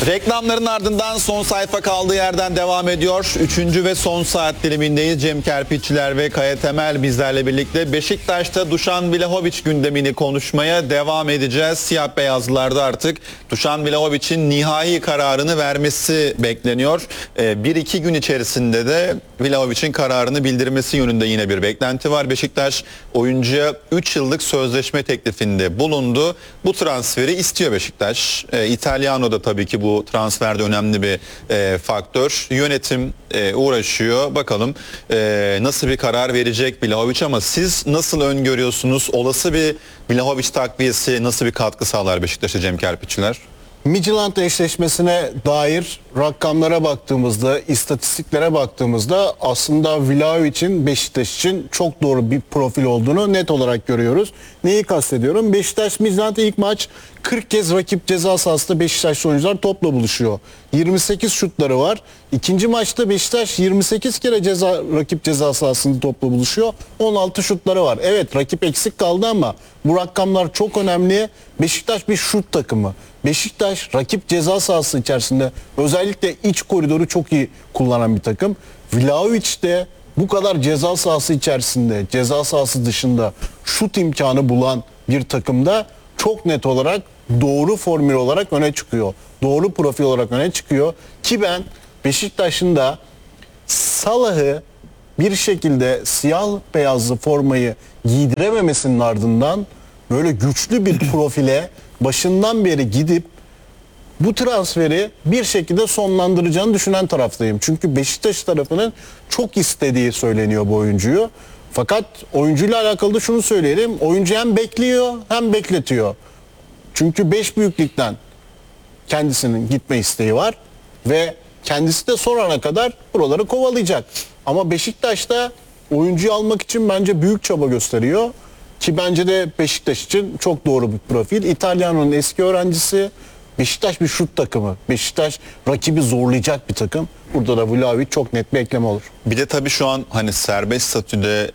Reklamların ardından son sayfa kaldığı yerden devam ediyor. Üçüncü ve son saat dilimindeyiz. Cem Kerpiççiler ve Kaya Temel bizlerle birlikte Beşiktaş'ta Dušan Vlahović gündemini konuşmaya devam edeceğiz. Siyah beyazlılarda artık Dušan Vlahović'in nihai kararını vermesi bekleniyor. 1-2 gün içerisinde de Vlahović'in kararını bildirmesi yönünde yine bir beklenti var. Beşiktaş oyuncuya 3 yıllık sözleşme teklifinde bulundu. Bu transferi istiyor Beşiktaş. İtalyano da tabii ki bu transferde önemli bir faktör. Yönetim uğraşıyor. Bakalım nasıl bir karar verecek Vlahović, ama siz nasıl öngörüyorsunuz? Olası bir Vlahović takviyesi nasıl bir katkı sağlar Beşiktaş'a Cem Kerpiççiler? Midtjylland eşleşmesine dair rakamlara baktığımızda, istatistiklere baktığımızda aslında Vlahović'in Beşiktaş için çok doğru bir profil olduğunu net olarak görüyoruz. Neyi kastediyorum? Beşiktaş Midtjylland ilk maç 40 kez rakip ceza sahasında Beşiktaşlı oyuncular topla buluşuyor. 28 şutları var. İkinci maçta Beşiktaş 28 kere rakip ceza sahasında topla buluşuyor. 16 şutları var. Evet, rakip eksik kaldı ama bu rakamlar çok önemli. Beşiktaş bir şut takımı. Beşiktaş rakip ceza sahası içerisinde özellikle iç koridoru çok iyi kullanan bir takım. Vlahović de bu kadar ceza sahası içerisinde, ceza sahası dışında şut imkanı bulan bir takımda çok net olarak doğru formül olarak öne çıkıyor. Doğru profil olarak öne çıkıyor ki ben Beşiktaş'ın da Salah'ı bir şekilde siyah beyazlı formayı giydirememesinin ardından böyle güçlü bir profile başından beri gidip bu transferi bir şekilde sonlandıracağını düşünen taraftayım. Çünkü Beşiktaş tarafının çok istediği söyleniyor bu oyuncuyu. Fakat oyuncuyla alakalı da şunu söyleyelim. Oyuncu hem bekliyor hem bekletiyor. Çünkü 5 büyüklükten kendisinin gitme isteği var ve kendisi de son ana kadar buraları kovalayacak. Ama Beşiktaş'ta oyuncuyu almak için bence büyük çaba gösteriyor. Ki bence de Beşiktaş için çok doğru bir profil. İtalyano'nun eski öğrencisi. Beşiktaş bir şut takımı. Beşiktaş rakibi zorlayacak bir takım. Burada da Vlahović çok net bir ekleme olur. Bir de tabii şu an hani serbest statüde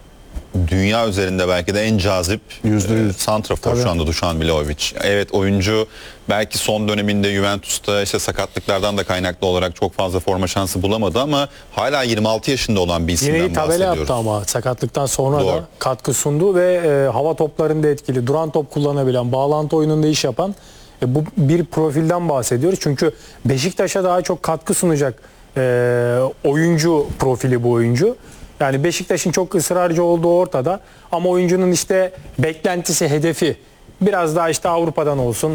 dünya üzerinde belki de en cazip santrafor şu anda Dušan Vlahović. Evet, oyuncu belki son döneminde Juventus'ta işte sakatlıklardan da kaynaklı olarak çok fazla forma şansı bulamadı ama hala 26 yaşında olan bir isimden yine tabela bahsediyoruz. yaptı ama sakatlıktan sonra Doğru. da katkı sundu ve hava toplarında etkili, duran top kullanabilen, bağlantı oyununda iş yapan bu bir profilden bahsediyoruz. Çünkü Beşiktaş'a daha çok katkı sunacak oyuncu profili bu oyuncu. Yani Beşiktaş'ın çok ısrarcı olduğu ortada ama oyuncunun işte beklentisi, hedefi biraz daha işte Avrupa'dan olsun,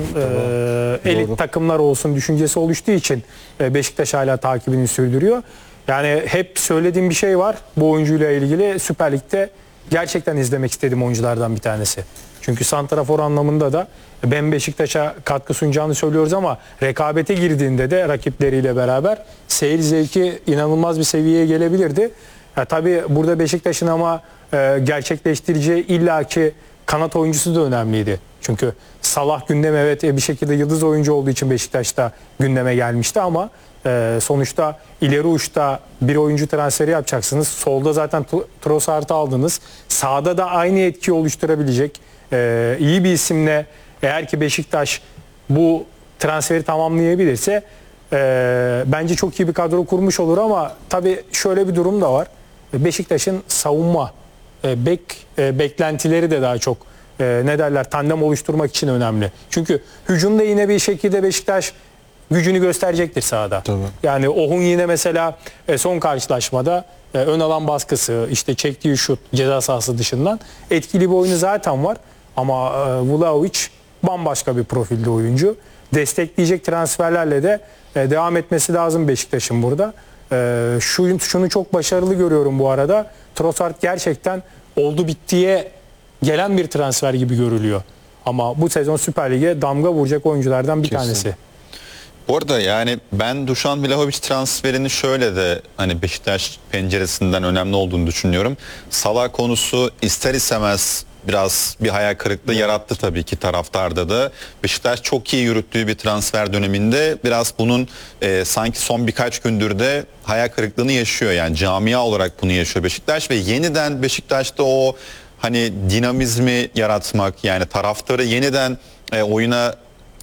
elit takımlar olsun düşüncesi oluştuğu için Beşiktaş hala takibini sürdürüyor. Yani hep söylediğim bir şey var bu oyuncuyla ilgili. Süper Lig'de gerçekten izlemek istediğim oyunculardan bir tanesi. Çünkü santrafor anlamında da ben Beşiktaş'a katkı sunacağını söylüyoruz ama rekabete girdiğinde de rakipleriyle beraber seyir zevki inanılmaz bir seviyeye gelebilirdi. Ya tabii burada Beşiktaş'ın ama gerçekleştireceği illaki kanat oyuncusu da önemliydi. Çünkü Salah gündeme evet bir şekilde yıldız oyuncu olduğu için Beşiktaş'ta gündeme gelmişti ama sonuçta ileri uçta bir oyuncu transferi yapacaksınız. Solda zaten Trossard'ı aldınız. Sağda da aynı etkiyi oluşturabilecek iyi bir isimle eğer ki Beşiktaş bu transferi tamamlayabilirse bence çok iyi bir kadro kurmuş olur ama tabii şöyle bir durum da var. Beşiktaş'ın savunma beklentileri de daha çok ne derler tandem oluşturmak için önemli. Çünkü hücumda yine bir şekilde Beşiktaş gücünü gösterecektir sahada. Tabii. Yani Ohun yine mesela son karşılaşmada ön alan baskısı, işte çektiği şut ceza sahası dışından etkili bir oyunu zaten var. Ama Vlahović bambaşka bir profilde oyuncu. Destekleyecek transferlerle de devam etmesi lazım Beşiktaş'ın burada. Şunu çok başarılı görüyorum bu arada. Trossard gerçekten oldu bittiye gelen bir transfer gibi görülüyor. Ama bu sezon Süper Lig'e damga vuracak oyunculardan bir tanesi. Bu arada yani ben Dušan Vlahović transferini şöyle de hani Beşiktaş penceresinden önemli olduğunu düşünüyorum. Salah konusu ister istemez biraz bir hayal kırıklığı yarattı tabii ki taraftarda da. Beşiktaş çok iyi yürüttüğü bir transfer döneminde biraz bunun sanki son birkaç gündür de hayal kırıklığını yaşıyor. Yani camia olarak bunu yaşıyor Beşiktaş ve yeniden Beşiktaş'ta o hani dinamizmi yaratmak, yani taraftarı yeniden oyuna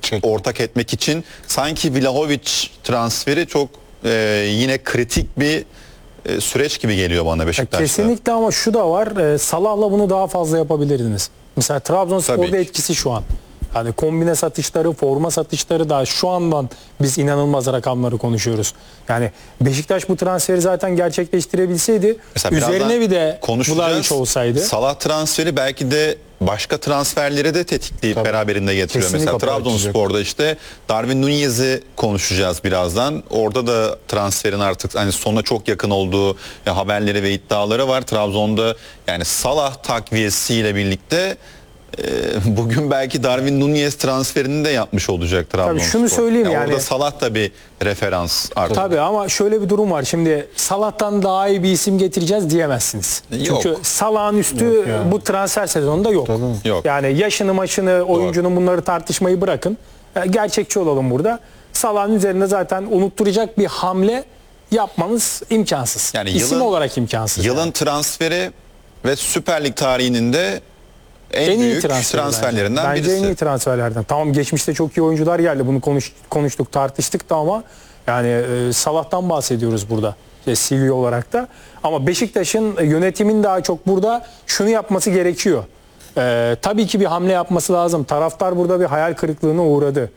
ortak etmek için sanki Vlahovic transferi çok yine kritik bir süreç gibi geliyor bana Beşiktaş'ta. Kesinlikle ama şu da var. Salah'la bunu daha fazla yapabilirdiniz. Mesela Trabzonspor'da etkisi şu an. Yani kombine satışları, forma satışları da şu andan biz inanılmaz rakamları konuşuyoruz. Yani Beşiktaş bu transferi zaten gerçekleştirebilseydi Mesela üzerine bir de konuşacağız. Vlahovic olsaydı. Salah transferi belki de başka transferleri de tetikleyip beraberinde getiriyor. Kesinlikle Mesela Trabzonspor'da işte Darwin Nunez'i konuşacağız birazdan. Orada da transferin artık hani sona çok yakın olduğu haberleri ve iddiaları var. Trabzon'da yani Salah takviyesiyle birlikte bugün belki Darwin Nunez transferini de yapmış olacak Trabzonspor. Tabii şunu söyleyeyim yani. Orada Salah da bir referans artık. Tabii ama şöyle bir durum var. Şimdi Salah'tan daha iyi bir isim getireceğiz diyemezsiniz. Yok. Çünkü Salah'ın üstü bu transfer sezonunda yok. Yok. Yani yaşını maşını oyuncunun bunları tartışmayı bırakın. Gerçekçi olalım burada. Salah'ın üzerinde zaten unutturacak bir hamle yapmanız imkansız. Yani İsim olarak imkansız. Yılın transferi ve Süper Lig tarihinin de en büyük transferlerinden bence birisi. en iyi transferlerden. Tamam geçmişte çok iyi oyuncular geldi. Bunu konuştuk, tartıştık da ama yani Salah'tan bahsediyoruz burada. CV olarak da. Ama Beşiktaş'ın yönetimin daha çok burada şunu yapması gerekiyor. Tabii ki bir hamle yapması lazım. Taraftar burada bir hayal kırıklığına uğradı.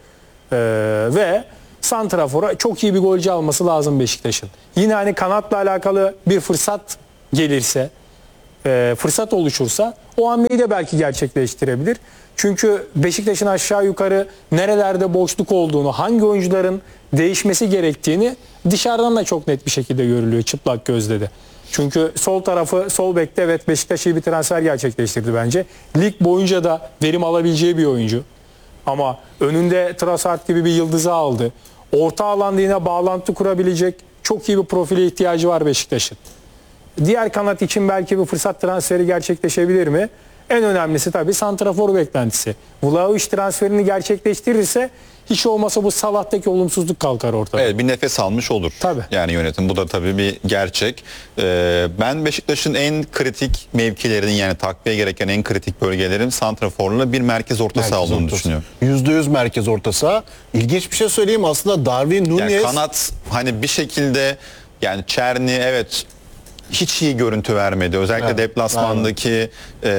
Ve santrafora çok iyi bir golcü alması lazım Beşiktaş'ın. Yine hani kanatla alakalı bir fırsat gelirse, fırsat oluşursa o hamleyi de belki gerçekleştirebilir. Çünkü Beşiktaş'ın aşağı yukarı nerelerde boşluk olduğunu, hangi oyuncuların değişmesi gerektiğini dışarıdan da çok net bir şekilde görülüyor çıplak gözle de. Çünkü sol tarafı, sol bekte evet Beşiktaş iyi bir transfer gerçekleştirdi bence. Lig boyunca da verim alabileceği bir oyuncu. Ama önünde Trossard gibi bir yıldızı aldı. Orta alanda yine bağlantı kurabilecek çok iyi bir profile ihtiyacı var Beşiktaş'ın. Diğer kanat için belki bir fırsat transferi gerçekleşebilir mi? En önemlisi tabii santrafor beklentisi. Vlahovic transferini gerçekleştirirse hiç olmasa bu Salah'taki olumsuzluk kalkar ortada. Evet, bir nefes almış olur. Tabii. Yani yönetim. Bu da tabii bir gerçek. Ben Beşiktaş'ın en kritik mevkilerinin yani takviye gereken en kritik bölgelerin santraforla bir merkez orta saha olduğunu düşünüyorum. %100 merkez orta saha. İlginç bir şey söyleyeyim aslında Darwin Nunez. Yani kanat hani bir şekilde yani Çerni evet hiç iyi görüntü vermedi. Özellikle deplasmandaki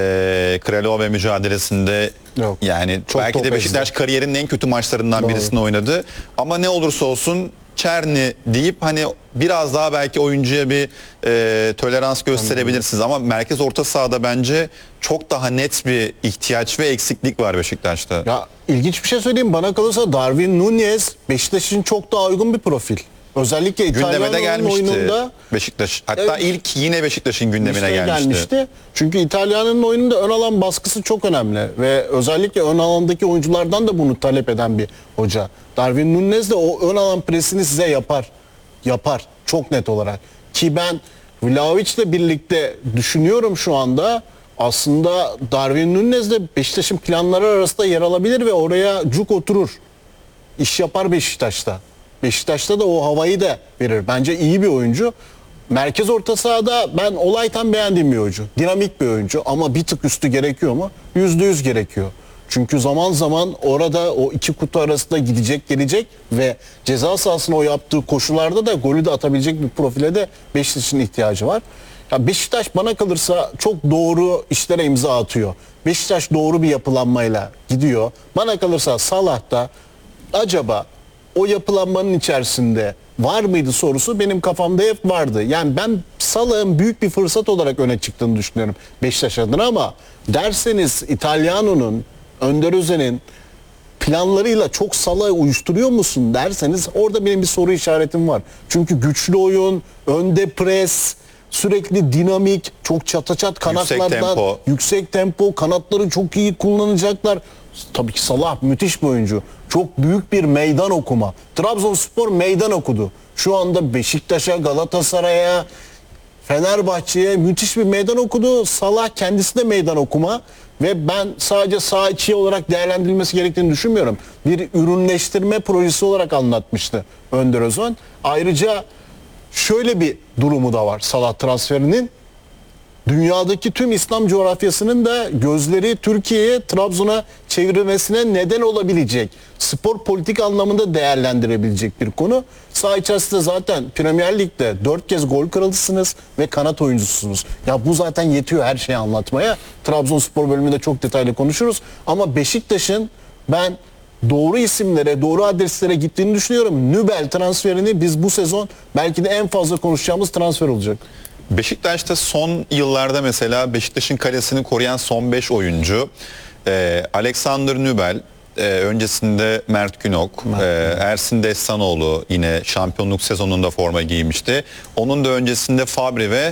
Kralove mücadelesinde Yok. yani Çok belki de top Beşiktaş ezdi. kariyerinin en kötü maçlarından birisini oynadı. Ama ne olursa olsun Çerni deyip hani biraz daha belki oyuncuya bir tolerans gösterebilirsiniz. Ama merkez orta sahada bence çok daha net bir ihtiyaç ve eksiklik var Beşiktaş'ta. Ya ilginç bir şey söyleyeyim bana kalırsa Darwin Nunez Beşiktaş için çok daha uygun bir profil. Özellikle Gündeme de İtalyanların gelmişti oyununda Beşiktaş. Hatta ilk yine Beşiktaş'ın gündemine gelmişti. Çünkü İtalyanların oyununda ön alan baskısı çok önemli ve özellikle ön alandaki oyunculardan da bunu talep eden bir hoca. Darwin Nunez de o ön alan presini size yapar. Yapar çok net olarak. Ki ben Vlahovic'le birlikte düşünüyorum şu anda. Aslında Darwin Nunez de Beşiktaş'ın planları arasında yer alabilir ve oraya cuk oturur. İş yapar Beşiktaş'ta. Beşiktaş'ta da o havayı da verir. Bence iyi bir oyuncu. Merkez orta sahada ben olaytan beğendiğim bir oyuncu. Dinamik bir oyuncu ama bir tık üstü gerekiyor mu? %100 gerekiyor. Çünkü zaman zaman orada o iki kutu arasında gidecek gelecek ve ceza sahasına o yaptığı koşularda da golü de atabilecek bir profile de Beşiktaş'ın ihtiyacı var. Ya Beşiktaş bana kalırsa çok doğru işlere imza atıyor. Beşiktaş doğru bir yapılanmayla gidiyor. Bana kalırsa Salah da acaba o yapılanmanın içerisinde var mıydı sorusu benim kafamda hep vardı. Yani ben Salah'ın büyük bir fırsat olarak öne çıktığını düşünüyorum Beşiktaş adına ama derseniz İtalyano'nun, Önder Özen'in planlarıyla çok Salah'ı uyuşturuyor musun derseniz orada benim bir soru işaretim var. Çünkü güçlü oyun, önde pres, sürekli dinamik, çok çataçat kanatlardan, yüksek tempo, kanatları çok iyi kullanacaklar. Tabii ki Salah müthiş bir oyuncu. Çok büyük bir meydan okuma. Trabzonspor meydan okudu. Şu anda Beşiktaş'a, Galatasaray'a, Fenerbahçe'ye müthiş bir meydan okudu. Salah kendisi de meydan okuma ve ben sadece sağ içi olarak değerlendirilmesi gerektiğini düşünmüyorum. Bir ürünleştirme projesi olarak anlatmıştı Önder Özen. Ayrıca şöyle bir durumu da var Salah transferinin. dünyadaki tüm İslam coğrafyasının da gözleri Türkiye'ye, Trabzon'a çevirmesine neden olabilecek, spor politik anlamında değerlendirebilecek bir konu. Saha içerisinde zaten Premier Lig'de 4 kez gol kralısınız ve kanat oyuncususunuz. Ya bu zaten yetiyor her şeyi anlatmaya. Trabzonspor bölümünde çok detaylı konuşuruz. Ama Beşiktaş'ın ben doğru isimlere, doğru adreslere gittiğini düşünüyorum. Nübel transferini biz bu sezon belki de en fazla konuşacağımız transfer olacak. Beşiktaş'ta son yıllarda mesela Beşiktaş'ın kalesini koruyan son 5 oyuncu Alexander Nübel, öncesinde Mert Günok, Ersin Destanoğlu yine şampiyonluk sezonunda forma giymişti. Onun da öncesinde Fabri ve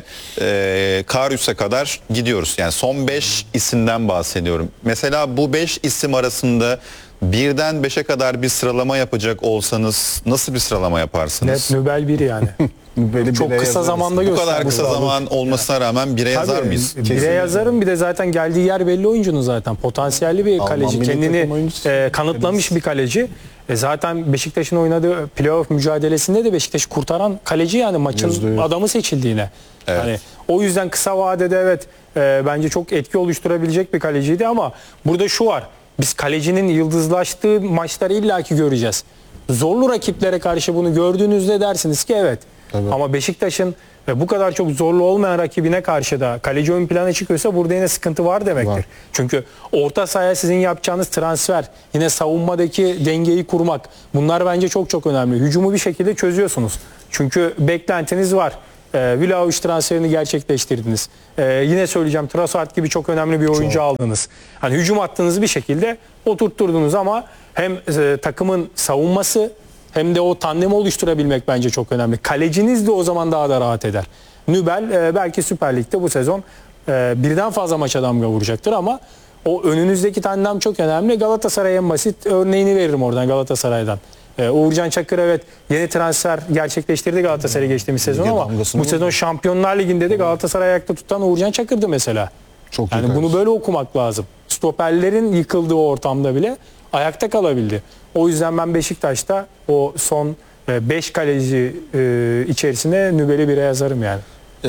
Karius'a kadar gidiyoruz. Yani son 5 isimden bahsediyorum. Mesela bu 5 isim arasında birden 5'e kadar bir sıralama yapacak olsanız nasıl bir sıralama yaparsınız? Net Nübel 1 yani. Nübel'i Çok bire kısa yazarız. zamanda Bu gösterdi. kadar kısa zaman olmasına rağmen bire yazar Tabii, mıyız? bire yazarım, bir de zaten geldiği yer belli oyuncunun zaten. Potansiyelli bir Alman kaleci. milli Kendini takım oyuncusu. kanıtlamış bir kaleci. Zaten Beşiktaş'ın oynadığı playoff mücadelesinde de Beşiktaş'ı kurtaran kaleci, yani maçın %100. adamı seçildi yine. Evet. Yani o yüzden kısa vadede evet bence çok etki oluşturabilecek bir kaleciydi ama burada şu var. Biz kalecinin yıldızlaştığı maçları illaki göreceğiz. Zorlu rakiplere karşı bunu gördüğünüzde dersiniz ki evet. Tabii. Ama Beşiktaş'ın bu kadar çok zorlu olmayan rakibine karşı da kaleci ön plana çıkıyorsa burada yine sıkıntı var demektir. Var. Çünkü orta sahaya sizin yapacağınız transfer, yine savunmadaki dengeyi kurmak, bunlar bence çok çok önemli. Hücumu bir şekilde çözüyorsunuz. Çünkü beklentiniz var. Vlahovic transferini gerçekleştirdiniz. Yine söyleyeceğim, Trossard gibi çok önemli bir oyuncu aldınız. Hani hücum hattınızı bir şekilde oturtturdunuz ama hem takımın savunması hem de o tandemi oluşturabilmek bence çok önemli. Kaleciniz de o zaman daha da rahat eder. Nübel belki Süper Lig'de bu sezon birden fazla maça damga vuracaktır ama o önünüzdeki tandem çok önemli. Galatasaray en basit örneğini veririm oradan, Galatasaray'dan. Uğurcan Çakır evet yeni transfer gerçekleştirdi Galatasaray geçtiğimiz sezon Lige ama damgasını bu sezon Şampiyonlar Ligi'nde de Galatasaray ayakta tutan Uğurcan Çakır'dı mesela. Çok iyi Yani bunu kaleci. böyle okumak lazım. Stoperlerin yıkıldığı ortamda bile ayakta kalabildi. O yüzden ben Beşiktaş'ta o son 5 kaleci içerisine Nübel'i bire yazarım yani.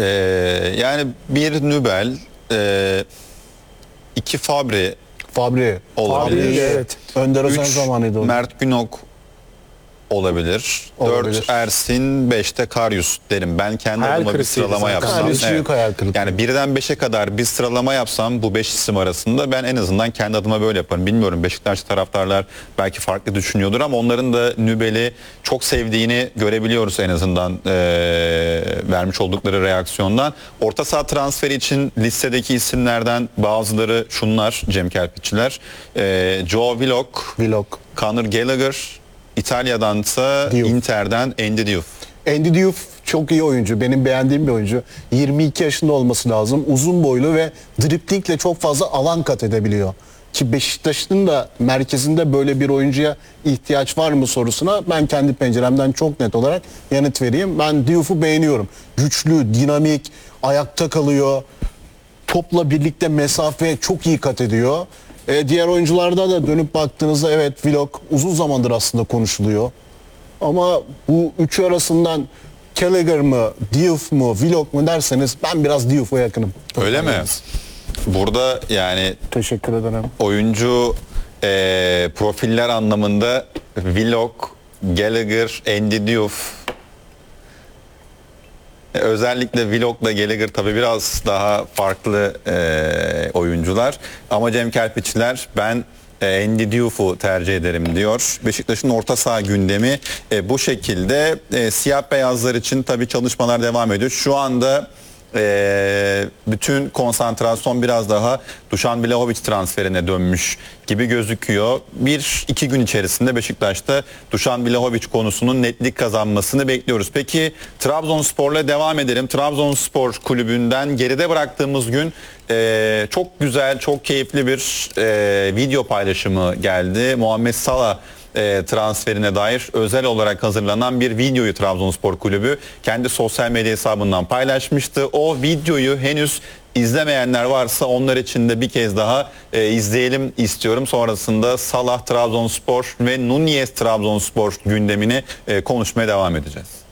Yani bir Nübel, 2 Fabri Fabri. olabilir. Fabri, evet. Önder Özen 3 zamanıydı o. Mert Günok olabilir. Olabilir. 4 Ersin, 5'te Karius derim. Ben kendi Hayal adıma bir kırıklığı sıralama zaten. yapsam. Karius büyük hayal kırıklığı. Yani birden 5'e kadar bir sıralama yapsam bu 5 isim arasında ben en azından kendi adıma böyle yaparım. Bilmiyorum, Beşiktaş taraftarlar belki farklı düşünüyordur ama onların da Nübel'i çok sevdiğini görebiliyoruz en azından vermiş oldukları reaksiyondan. Orta saha transferi için listedeki isimlerden bazıları şunlar: Cem Kerpiççiler, Joe Vlog. Conor Gallagher, İtalya'dansa Diouf. Inter'den Andy Diouf. Andy Diouf çok iyi oyuncu. Benim beğendiğim bir oyuncu. 22 yaşında olması lazım. Uzun boylu ve driplingle çok fazla alan kat edebiliyor. Ki Beşiktaş'ın da merkezinde böyle bir oyuncuya ihtiyaç var mı sorusuna ben kendi penceremden çok net olarak yanıt vereyim. Ben Diouf'u beğeniyorum. Güçlü, dinamik, ayakta kalıyor. Topla birlikte mesafe çok iyi kat ediyor. Diğer oyuncularda da dönüp baktığınızda evet Vlog uzun zamandır aslında konuşuluyor. Ama bu üçü arasından Gallagher mı, Diouf mu, Vlog mu derseniz ben biraz Diouf'a yakınım. Öyle mi? Burada yani Teşekkür ederim. oyuncu profiller anlamında Vlog, Gallagher, Andy Diouf. Özellikle Vlog'la Gallagher tabii biraz daha farklı oyuncular. Ama Cem Kerpiççiler ben Andy Diouf'u tercih ederim diyor. Beşiktaş'ın orta saha gündemi bu şekilde. Siyah beyazlar için tabii çalışmalar devam ediyor. Şu anda bütün konsantrasyon biraz daha Dušan Vlahović transferine dönmüş gibi gözüküyor. 1-2 gün içerisinde Beşiktaş'ta Dušan Vlahović konusunun netlik kazanmasını bekliyoruz. Peki Trabzonspor'la devam edelim. Trabzonspor kulübünden geride bıraktığımız gün çok güzel, çok keyifli bir video paylaşımı geldi. Muhammed Salah transferine dair özel olarak hazırlanan bir videoyu Trabzonspor Kulübü kendi sosyal medya hesabından paylaşmıştı. O videoyu henüz izlemeyenler varsa onlar için de bir kez daha izleyelim istiyorum. Sonrasında Salah Trabzonspor ve Nunez Trabzonspor gündemini konuşmaya devam edeceğiz.